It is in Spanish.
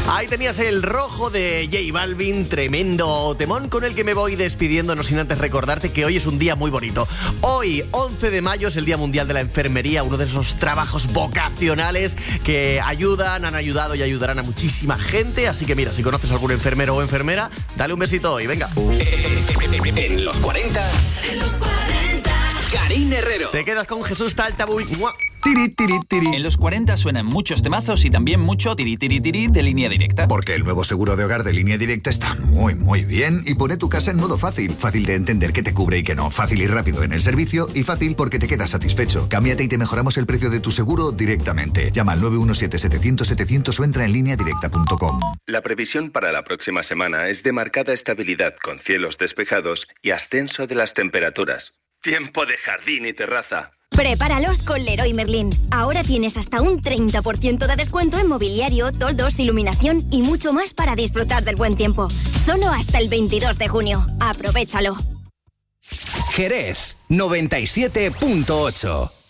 Ahí tenías el Rojo de J Balvin, tremendo temón con el que me voy despidiendo, no sin antes recordarte que hoy es un día muy bonito. Hoy, 11 de mayo, es el Día Mundial de la Enfermería, uno de esos trabajos vocacionales que ayudan, han ayudado y ayudarán a muchísima gente. Así que mira, si conoces a algún enfermero o enfermera, dale un besito hoy, venga. En los 40, Carine Herrero. Te quedas con Jesús Taltabuy. ¡Mua! Tiri, tiri, tiri. En los 40 suenan muchos temazos y también mucho tiri, tiri, tiri de Línea Directa. Porque el nuevo seguro de hogar de Línea Directa está muy, muy bien y pone tu casa en modo fácil. Fácil de entender qué te cubre y qué no. Fácil y rápido en el servicio y fácil porque te quedas satisfecho. Cámbiate y te mejoramos el precio de tu seguro directamente. Llama al 917-700-700 o entra en lineadirecta.com. La previsión para la próxima semana es de marcada estabilidad con cielos despejados y ascenso de las temperaturas. Tiempo de jardín y terraza. Prepáralos con Leroy Merlin. Ahora tienes hasta un 30% de descuento en mobiliario, toldos, iluminación y mucho más para disfrutar del buen tiempo. Solo hasta el 22 de junio. Aprovéchalo. Jerez 97.8.